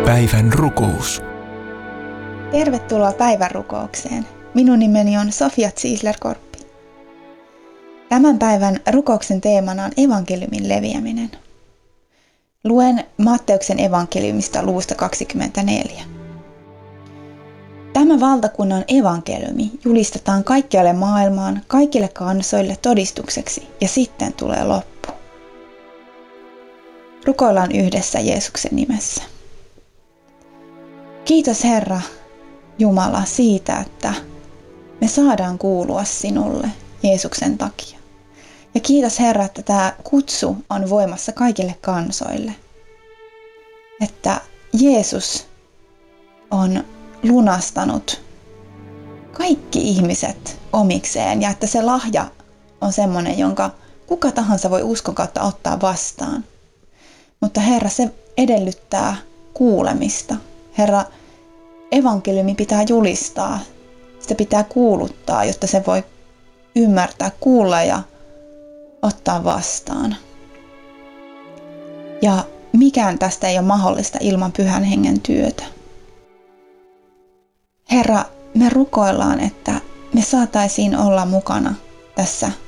Päivän rukous. Tervetuloa päivän rukoukseen. Minun nimeni on Sofia Ziesler-Korppi. Tämän päivän rukouksen teemana on evankeliumin leviäminen. Luen Matteuksen evankeliumista luvusta 24. Tämä valtakunnan evankeliumi julistetaan kaikkialle maailmaan, kaikille kansoille todistukseksi, ja sitten tulee loppu. Rukoillaan yhdessä Jeesuksen nimessä. Kiitos Herra Jumala siitä, että me saadaan kuulua sinulle Jeesuksen takia. Ja kiitos Herra, että tämä kutsu on voimassa kaikille kansoille. Että Jeesus on lunastanut kaikki ihmiset omikseen ja että se lahja on semmoinen, jonka kuka tahansa voi uskon kautta ottaa vastaan. Mutta Herra, se edellyttää kuulemista. Herra, evankeliumi pitää julistaa, sitä pitää kuuluttaa, jotta se voi ymmärtää, kuulla ja ottaa vastaan. Ja mikään tästä ei ole mahdollista ilman Pyhän Hengen työtä. Herra, me rukoillaan, että me saataisiin olla mukana tässä